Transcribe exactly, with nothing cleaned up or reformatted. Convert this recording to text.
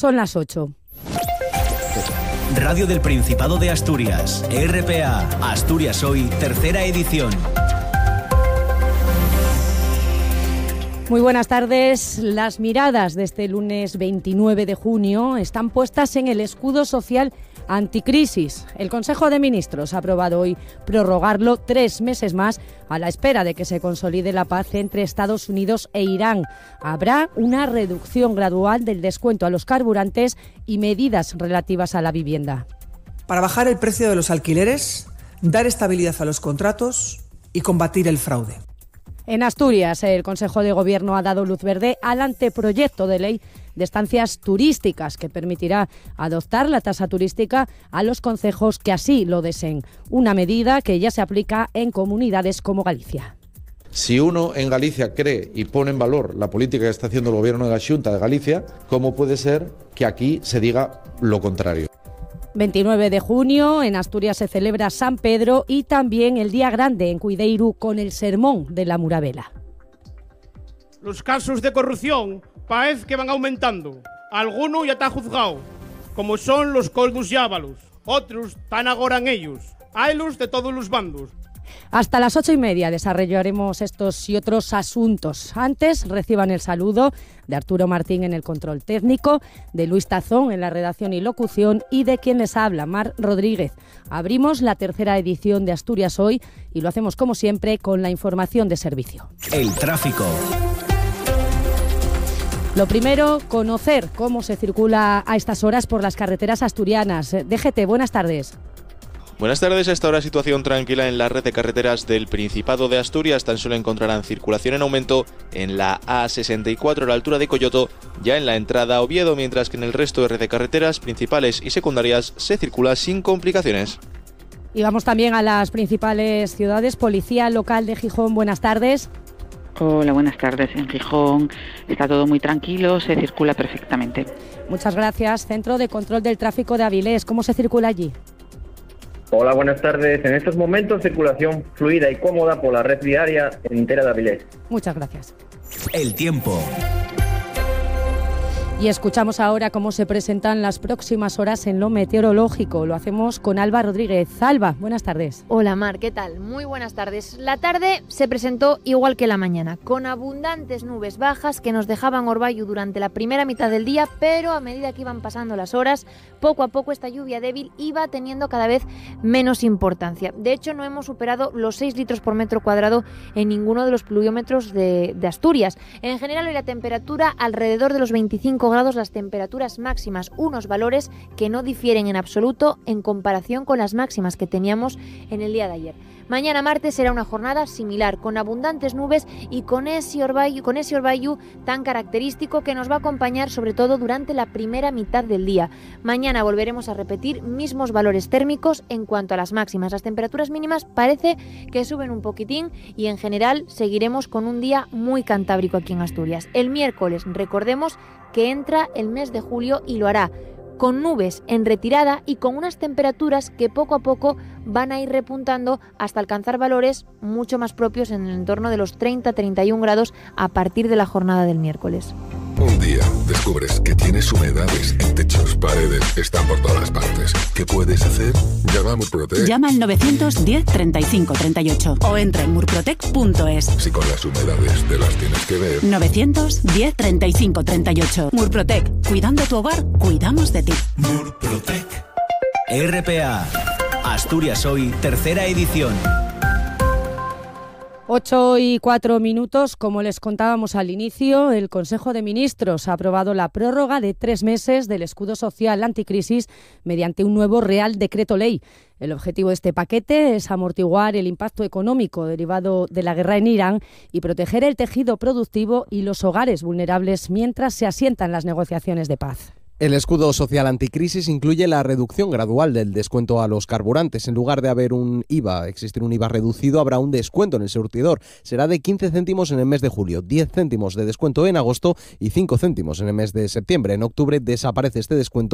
Son las ocho. Radio del Principado de Asturias, R P A, Asturias Hoy, tercera edición. Muy buenas tardes. Las miradas de este lunes veintinueve de junio están puestas en el escudo social anticrisis. El Consejo de Ministros ha aprobado hoy prorrogarlo tres meses más a la espera de que se consolide la paz entre Estados Unidos e Irán. Habrá una reducción gradual del descuento a los carburantes y medidas relativas a la vivienda. Para bajar el precio de los alquileres, dar estabilidad a los contratos y combatir el fraude. En Asturias, el Consejo de Gobierno ha dado luz verde al anteproyecto de ley de estancias turísticas que permitirá adoptar la tasa turística a los concejos que así lo deseen. Una medida que ya se aplica en comunidades como Galicia. Si uno en Galicia cree y pone en valor la política que está haciendo el Gobierno de la Xunta de Galicia, ¿cómo puede ser que aquí se diga lo contrario? veintinueve de junio, en Asturias se celebra San Pedro y también el Día Grande en Cuideiru con el Sermón de la Muravela. Los casos de corrupción parece que van aumentando. Alguno ya está juzgado, como son los coldos y ábalos. Otros están agora en ellos. Haylos de todos los bandos. Hasta las ocho y media desarrollaremos estos y otros asuntos. Antes reciban el saludo de Arturo Martín en el control técnico, de Luis Tazón en la redacción y locución y de quien les habla, Mar Rodríguez. Abrimos la tercera edición de Asturias Hoy y lo hacemos como siempre con la información de servicio. El tráfico. Lo primero, conocer cómo se circula a estas horas por las carreteras asturianas. D G T, buenas tardes. Buenas tardes. A esta hora situación tranquila en la red de carreteras del Principado de Asturias. Tan solo encontrarán circulación en aumento en la A sesenta y cuatro a la altura de Coyoto, ya en la entrada a Oviedo, mientras que en el resto de red de carreteras principales y secundarias se circula sin complicaciones. Y vamos también a las principales ciudades. Policía Local de Gijón, buenas tardes. Hola, buenas tardes. En Gijón está todo muy tranquilo, se circula perfectamente. Muchas gracias. Centro de Control del Tráfico de Avilés, ¿cómo se circula allí? Hola, buenas tardes. En estos momentos, circulación fluida y cómoda por la red viaria entera de Avilés. Muchas gracias. El tiempo. Y escuchamos ahora cómo se presentan las próximas horas en lo meteorológico. Lo hacemos con Alba Rodríguez. Alba, buenas tardes. Hola Mar, ¿qué tal? Muy buenas tardes. La tarde se presentó igual que la mañana, con abundantes nubes bajas que nos dejaban orvallo durante la primera mitad del día, pero a medida que iban pasando las horas, poco a poco esta lluvia débil iba teniendo cada vez menos importancia. De hecho, no hemos superado los seis litros por metro cuadrado en ninguno de los pluviómetros de, de Asturias. En general, hoy la temperatura alrededor de los veinticinco grados, las temperaturas máximas, unos valores que no difieren en absoluto en comparación con las máximas que teníamos en el día de ayer. Mañana martes será una jornada similar, con abundantes nubes y con ese orvallo, con ese orvallo tan característico que nos va a acompañar sobre todo durante la primera mitad del día. Mañana volveremos a repetir mismos valores térmicos en cuanto a las máximas. Las temperaturas mínimas parece que suben un poquitín y en general seguiremos con un día muy cantábrico aquí en Asturias. El miércoles, recordemos que entra el mes de julio y lo hará con nubes en retirada y con unas temperaturas que poco a poco van a ir repuntando hasta alcanzar valores mucho más propios en el entorno de los treinta a treinta y un grados a partir de la jornada del miércoles. Un día descubres que tienes humedades en techos, paredes, están por todas partes. ¿Qué puedes hacer? Llama a Murprotec. Llama al novecientos diez treinta y cinco treinta y ocho o entra en murprotec punto es. Si con las humedades te las tienes que ver. novecientos diez treinta y cinco treinta y ocho. Murprotec. Cuidando tu hogar, cuidamos de ti. Murprotec. R P A. Asturias Hoy, tercera edición. ocho y cuatro minutos, como les contábamos al inicio, el Consejo de Ministros ha aprobado la prórroga de tres meses del escudo social anticrisis mediante un nuevo Real Decreto Ley. El objetivo de este paquete es amortiguar el impacto económico derivado de la guerra en Irán y proteger el tejido productivo y los hogares vulnerables mientras se asientan las negociaciones de paz. El escudo social anticrisis incluye la reducción gradual del descuento a los carburantes. En lugar de haber un I V A, existir un I V A reducido, habrá un descuento en el surtidor. Será de quince céntimos en el mes de julio, diez céntimos de descuento en agosto y cinco céntimos en el mes de septiembre. En octubre desaparece este descuento